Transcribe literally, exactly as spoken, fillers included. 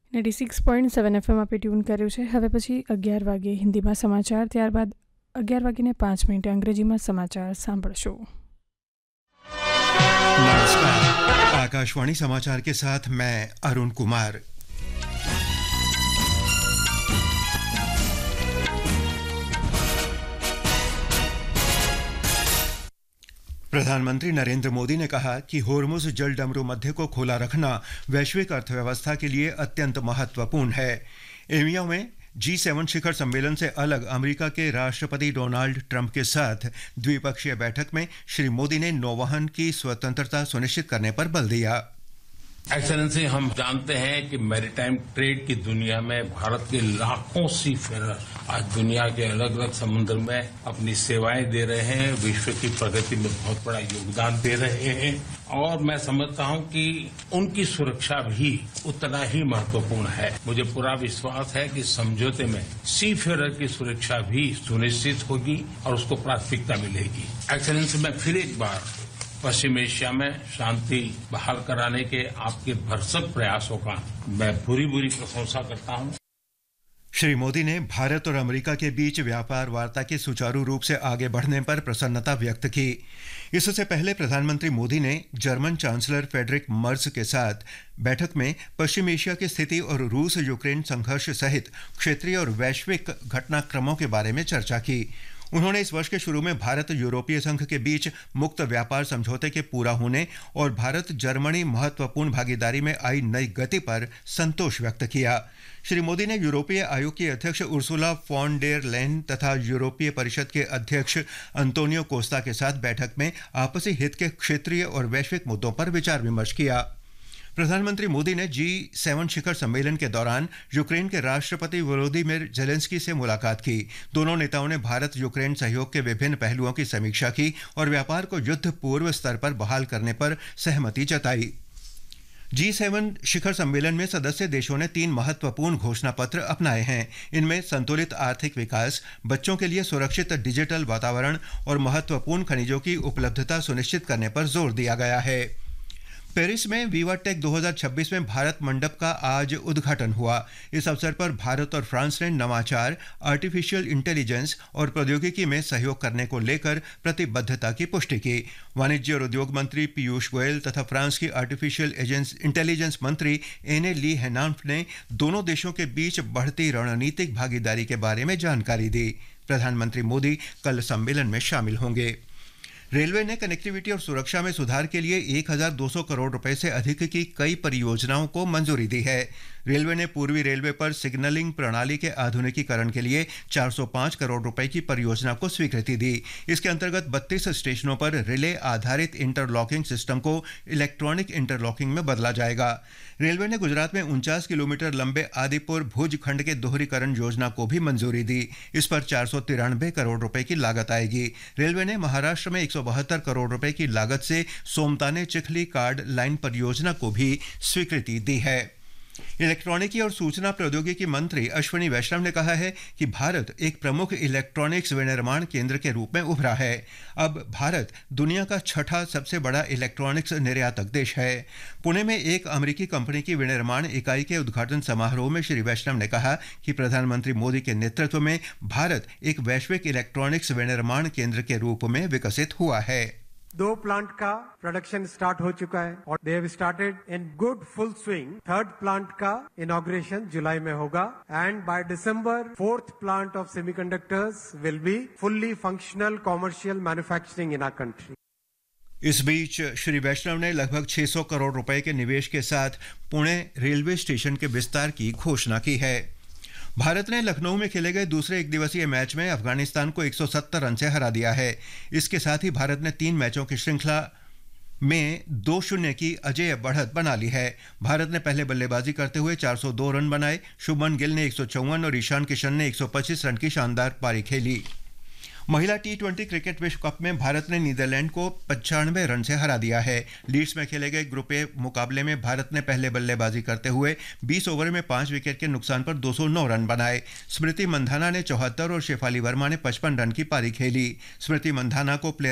Eighty six point seven FM આપે tune કર્યું છે. હવે પછી અગિયાર વાગે હિન્દીમાં સમાચાર, ત્યારબાદ અગિયાર વાગીને પાંચ મિનિટે અંગ્રેજીમાં સમાચાર સાંભળશો. नमस्कार, आकाशवाणी समाचार के साथ मैं अरुण कुमार. प्रधानमंत्री नरेंद्र मोदी ने कहा कि होर्मुज जल डमरू मध्य को खुला रखना वैश्विक अर्थव्यवस्था के लिए अत्यंत महत्वपूर्ण है. एमिया में जी सेवन शिखर सम्मेलन से अलग अमेरिका के राष्ट्रपति डोनाल्ड ट्रंप के साथ द्विपक्षीय बैठक में श्री मोदी ने नौवहन की स्वतंत्रता सुनिश्चित करने पर बल दिया. एक्सेलेंसी, हम जानते हैं कि मैरीटाइम ट्रेड की दुनिया में भारत के लाखों सी फेरर आज दुनिया के अलग अलग समुद्र में अपनी सेवाएं दे रहे हैं, विश्व की प्रगति में बहुत बड़ा योगदान दे रहे हैं और मैं समझता हूं कि उनकी सुरक्षा भी उतना ही महत्वपूर्ण है. मुझे पूरा विश्वास है कि समझौते में सी फेरर की सुरक्षा भी सुनिश्चित होगी और उसको प्राथमिकता मिलेगी. एक्सेलेंसी, मैं फिर एक बार पश्चिम एशिया में शांति बहाल कराने के आपके भरसक प्रयासों का मैं पूरी पूरी प्रशंसा करता हूं. श्री मोदी ने भारत और अमेरिका के बीच व्यापार वार्ता के सुचारू रूप से आगे बढ़ने पर प्रसन्नता व्यक्त की. इससे पहले प्रधानमंत्री मोदी ने जर्मन चांसलर फेडरिक मर्ज के साथ बैठक में पश्चिम एशिया की स्थिति और रूस यूक्रेन संघर्ष सहित क्षेत्रीय और वैश्विक घटनाक्रमों के बारे में चर्चा की. उन्होंने इस वर्ष के शुरू में भारत यूरोपीय संघ के बीच मुक्त व्यापार समझौते के पूरा होने और भारत जर्मनी महत्वपूर्ण भागीदारी में आई नई गति पर संतोष व्यक्त किया. श्री मोदी ने यूरोपीय आयोग की अध्यक्ष उर्सुला फॉन डेर लेन तथा यूरोपीय परिषद के अध्यक्ष अंतोनियो कोस्टा के साथ बैठक में आपसी हित के क्षेत्रीय और वैश्विक मुद्दों पर विचार विमर्श किया. प्रधानमंत्री मोदी ने जी सेवन शिखर सम्मेलन के दौरान यूक्रेन के राष्ट्रपति वोलोदिमिर जेलेंस्की से मुलाकात की. दोनों नेताओं ने भारत यूक्रेन सहयोग के विभिन्न पहलुओं की समीक्षा की और व्यापार को युद्ध पूर्व स्तर पर बहाल करने पर सहमति जताई. जी सेवन शिखर सम्मेलन में सदस्य देशों ने तीन महत्वपूर्ण घोषणा पत्र अपनाए हैं. इनमें संतुलित आर्थिक विकास, बच्चों के लिए सुरक्षित डिजिटल वातावरण और महत्वपूर्ण खनिजों की उपलब्धता सुनिश्चित करने पर जोर दिया गया है. पेरिस में विवा टेक दो हज़ार छब्बीस में भारत मंडप का आज उद्घाटन हुआ. इस अवसर पर भारत और फ्रांस ने नवाचार, आर्टिफिशियल इंटेलिजेंस और प्रौद्योगिकी में सहयोग करने को लेकर प्रतिबद्धता की पुष्टि की. वाणिज्य और उद्योग मंत्री पीयूष गोयल तथा फ्रांस की आर्टिफिशियल इंटेलिजेंस मंत्री एने ली हेनान्फ ने दोनों देशों के बीच बढ़ती रणनीतिक भागीदारी के बारे में जानकारी दी. प्रधानमंत्री मोदी कल सम्मेलन में शामिल होंगे. रेलवे ने कनेक्टिविटी और सुरक्षा में सुधार के लिए एक हज़ार दो सौ करोड़ रुपए से अधिक की कई परियोजनाओं को मंजूरी दी है. रेलवे ने पूर्वी रेलवे पर सिग्नलिंग प्रणाली के आधुनिकीकरण के लिए चार सौ पाँच करोड़ रुपए की परियोजना को स्वीकृति दी. इसके अंतर्गत बत्तीस स्टेशनों पर रिले आधारित इंटरलॉकिंग सिस्टम को इलेक्ट्रॉनिक इंटरलॉकिंग में बदला जाएगा. रेलवे ने गुजरात में उनचास किलोमीटर लंबे आदिपुर भुज खंड के दोहरीकरण योजना को भी मंजूरी दी. इस पर चार सौ तिरानवे करोड़ रुपए की लागत आएगी. रेलवे ने महाराष्ट्र में एक सौ बहत्तर करोड़ रुपए की लागत से सोमताने चिखली कार्ड लाइन परियोजना को भी स्वीकृति दी है. इलेक्ट्रॉनिकी और सूचना प्रौद्योगिकी मंत्री अश्विनी वैष्णव ने कहा है कि भारत एक प्रमुख इलेक्ट्रॉनिक्स विनिर्माण केंद्र के रूप में उभरा है. अब भारत दुनिया का छठा सबसे बड़ा इलेक्ट्रॉनिक्स निर्यातक देश है. पुणे में एक अमेरिकी कंपनी की विनिर्माण इकाई के उद्घाटन समारोह में श्री वैष्णव ने कहा कि प्रधानमंत्री मोदी के नेतृत्व में भारत एक वैश्विक इलेक्ट्रॉनिक्स विनिर्माण केंद्र के रूप में विकसित हुआ है. दो प्लांट का प्रोडक्शन स्टार्ट हो चुका है और they have started in good full swing. Third plant का इनॉग्रेशन जुलाई में होगा and by December fourth plant of semiconductors will be fully functional commercial manufacturing in our country. इस बीच श्री वैष्णव ने लगभग छह सौ करोड़ रुपए के निवेश के साथ पुणे रेलवे स्टेशन के विस्तार की घोषणा की है. भारत ने लखनऊ में खेले गए दूसरे एक दिवसीय मैच में अफगानिस्तान को एक सौ सत्तर रन से हरा दिया है. इसके साथ ही भारत ने तीन मैचों की श्रृंखला में दो शून्य की अजेय बढ़त बना ली है. भारत ने पहले बल्लेबाजी करते हुए चार सौ दो रन बनाए. शुभमन गिल ने एक सौ चौवन और ईशान किशन ने एक सौ पच्चीस रन की शानदार पारी खेली. महिला टी ट्वेंटी क्रिकेट विश्व कप में भारत ने नीदरलैंड को पचानवे रन से हरा दिया है। लीड्स में खेले गए ग्रुप ए मुकाबले में भारत ने पहले बल्लेबाजी करते हुए बीस ओवर में पांच विकेट के नुकसान पर दो सौ नौ रन बनाए। स्मृति मंधाना ने चौहत्तर और शेफाली वर्मा ने पचपन रन की पारी खेली। स्मृति मंधाना को प्लेयर